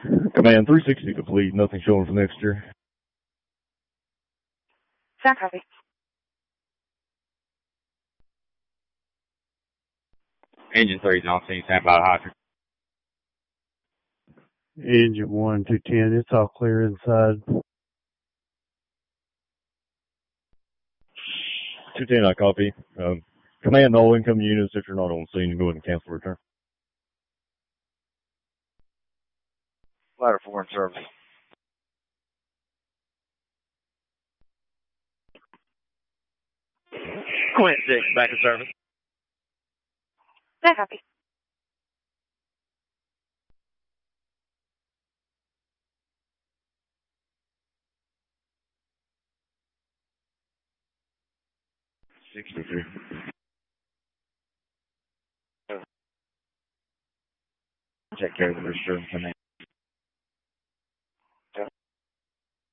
Command 360 complete. Nothing showing for next year. Sound copy. Engine 3's on scene. Stand by the hydrant. Engine 1, 210. It's all clear inside. 210, I copy. Command all incoming units if you're not on scene. Go ahead and cancel return. Ladder 4 in service. Quint 6, back in service. Sound copy. Take care of the rooster and command.